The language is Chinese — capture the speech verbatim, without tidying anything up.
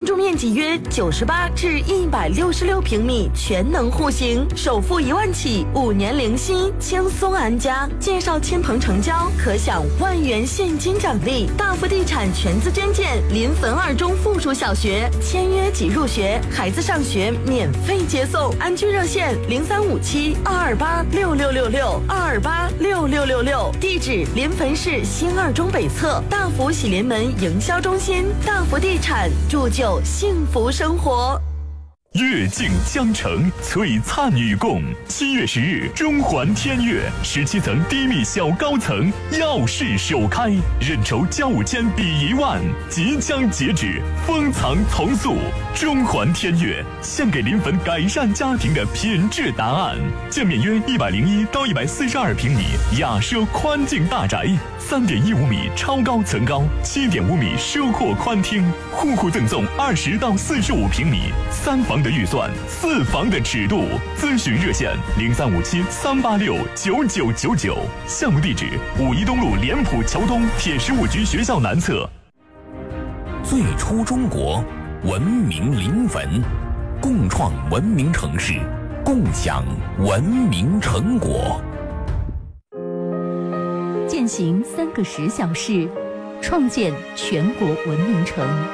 住面积约九十八至一百六十六平米，全能户型，首付一万起，五年零息，轻松安家。介绍亲朋成交，可享万元现金奖励。大福地产全资捐建临汾二中附属小学，签约即入学，孩子上学免费接送。安居热线零三五七二二八六六六六二二八六六六六，地址临汾市新二中北侧大福喜临门营销中心。大福地产，铸就幸福生活。 月尽江城，璀璨与共。七月十日，中环天悦十七层低密小高层耀世首开，认筹交五千抵一万，即将截止，封藏从速。中环天悦献给临汾改善家庭的品质答案。建面约一百零一到一百四十二平米雅奢宽净大宅，三点一五米超高层高，七点五米奢阔宽厅，户户赠送二十到四十五平米三房的预算，四房的尺度。咨询热线零三五七三八六九九九九。项目地址五一东路联普桥东铁十五局学校南侧。 最初中国，文明临汾，共创文明城市，共享文明成果。 践行三个十小时，创建全国文明城。